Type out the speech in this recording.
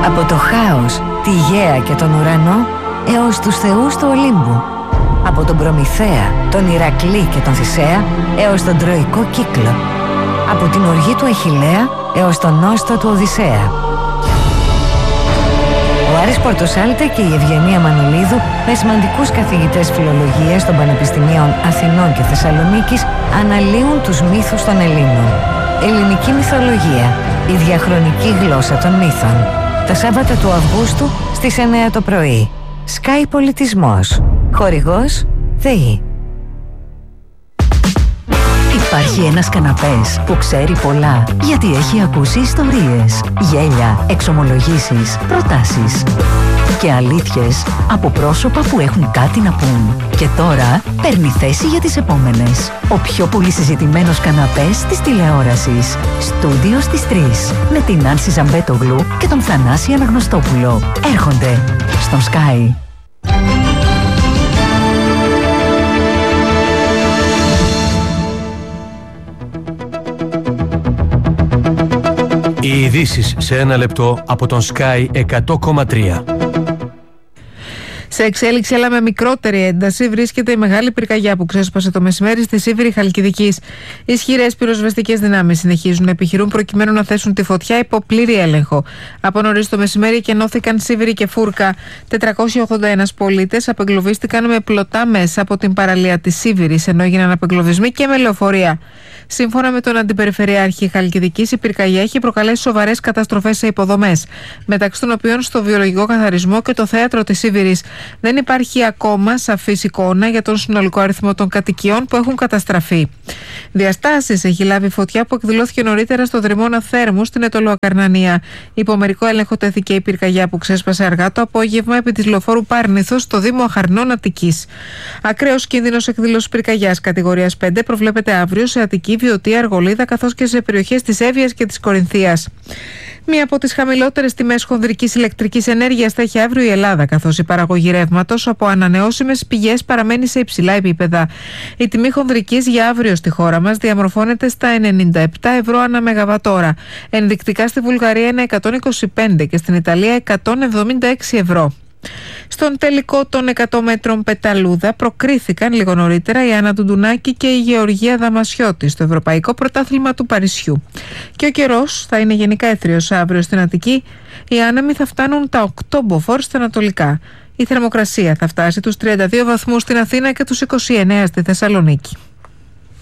Από το χάος, τη γαία και τον ουρανό έως τους θεούς του Ολύμπου. Από τον Προμηθέα, τον Ηρακλή και τον Θησέα έως τον Τροϊκό κύκλο. Από την οργή του Αχιλλέα έως τον νόστο του Οδυσσέα. Ο Άρης Πορτοσάλτε και η Ευγενία Μανολίδου, με σημαντικούς καθηγητές φιλολογίας των Πανεπιστημίων Αθηνών και Θεσσαλονίκης, αναλύουν τους μύθους των Ελλήνων. Ελληνική μυθολογία, η διαχρονική γλώσσα των μύθων. Τα Σάββατα του Αυγούστου στις 9 το πρωί. Sky Πολιτισμός. Χορηγός ΔΕΗ. Υπάρχει ένας καναπές που ξέρει πολλά, γιατί έχει ακούσει ιστορίες, γέλια, εξομολογήσεις, προτάσεις και αλήθειες από πρόσωπα που έχουν κάτι να πούν. Και τώρα παίρνει θέση για τις επόμενες. Ο πιο πολύ συζητημένος καναπές της τηλεόρασης. Στούντιο στις 3. Με την Άνση Ζαμπέτογλου και τον Θανάση Αναγνωστόπουλο. Έρχονται στον Sky. Οι ειδήσεις σε ένα λεπτό από τον Sky 100,3. Σε εξέλιξη, αλλά με μικρότερη ένταση, βρίσκεται η μεγάλη πυρκαγιά που ξέσπασε το μεσημέρι στη Σίβηρη Χαλκιδικής. Ισχυρές πυροσβεστικές δυνάμεις συνεχίζουν να επιχειρούν προκειμένου να θέσουν τη φωτιά υπό πλήρη έλεγχο. Από νωρίς το μεσημέρι εκενώθηκαν Σίβηρη και Φούρκα. 481 πολίτες απεγκλωβίστηκαν με πλωτά μέσα από την παραλία της Σίβηρης, ενώ έγιναν απεγκλωβισμοί και με λεωφορεία. Σύμφωνα με τον Αντιπεριφερειάρχη Χαλκιδικής, η πυρκαγιά έχει προκαλέσει σοβαρές καταστροφές σε υποδομές, μεταξύ των οποίων στο βιολογικό καθαρισμό και το θέατρο της Σίβηρης. Δεν υπάρχει ακόμα σαφής εικόνα για τον συνολικό αριθμό των κατοικιών που έχουν καταστραφεί. Διαστάσεις έχει λάβει φωτιά που εκδηλώθηκε νωρίτερα στο δρυμώνα Θέρμου στην Αιτωλοακαρνανία. Υπό μερικό έλεγχο τέθηκε η πυρκαγιά που ξέσπασε αργά το απόγευμα επί της λεωφόρου Πάρνηθος στο Δήμο Αχαρνών Αττικής. Ακραίος κίνδυνος εκδήλωσης πυρκαγιάς κατηγορίας 5 προβλέπεται αύριο σε Αττική, Βιωτία, Αργολίδα καθώς και σε περιοχές της Εύβοιας και της Κορινθίας. Μία από τις χαμηλότερες τιμές χονδρικής ηλεκτρικής ενέργειας θα έχει αύριο η Ελλάδα, καθώς η παραγωγή ρεύματος από ανανεώσιμες πηγές παραμένει σε υψηλά επίπεδα. Η τιμή χονδρικής για αύριο στη χώρα μας διαμορφώνεται στα 97 ευρώ ανά μεγαβατόρα. Ενδεικτικά στη Βουλγαρία είναι 125 και στην Ιταλία 176 ευρώ. Στον τελικό των 100 μέτρων πεταλούδα προκρίθηκαν λίγο νωρίτερα η Άννα Τουντουνάκη και η Γεωργία Δαμασιώτη στο Ευρωπαϊκό Πρωτάθλημα του Παρισιού. Και ο καιρός θα είναι γενικά έθριος αύριο στην Αττική. Οι άνεμοι θα φτάνουν τα 8 μποφόρ στα ανατολικά. Η θερμοκρασία θα φτάσει τους 32 βαθμούς στην Αθήνα και τους 29 στη Θεσσαλονίκη.